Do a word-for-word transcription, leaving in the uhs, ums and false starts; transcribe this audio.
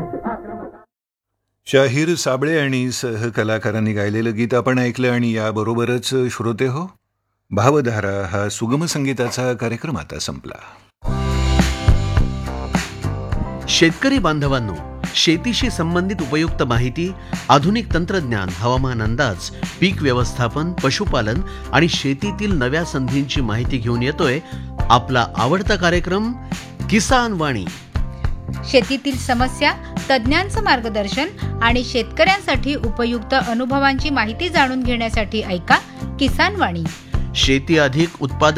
शाहीर साबळे आणि सहकलाकारांनी गायलेलं गीत आपण ऐकलं आणि याबरोबरच श्रोते हो, भावधारा हा सुगम संगीताचा कार्यक्रम आता संपला. शेतकरी बांधवांनो, शेतीशी संबंधित उपयुक्त माहिती, आधुनिक तंत्रज्ञान, हवामान अंदाज, पीक व्यवस्थापन, पशुपालन आणि शेतीतील नव्या संधींची माहिती घेऊन येतोय आपला आवडता कार्यक्रम किसान वाणी. शेतीतील समस्या, तज्ज्ञांचं मार्गदर्शन आणि शेतकऱ्यांसाठी उपयुक्त अनुभवांची माहिती जाणून घेण्यासाठी ऐका किसान वाणी. शेती अधिक उत्पादन